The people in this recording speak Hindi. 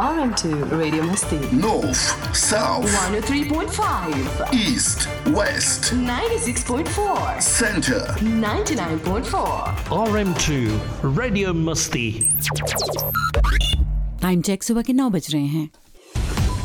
RM2 Radio Masti. North, South, 103.5, East, West, 96.4, Center. 99.4. RM2 Radio Masti. Time check सुबह के 9 बज रहे हैं।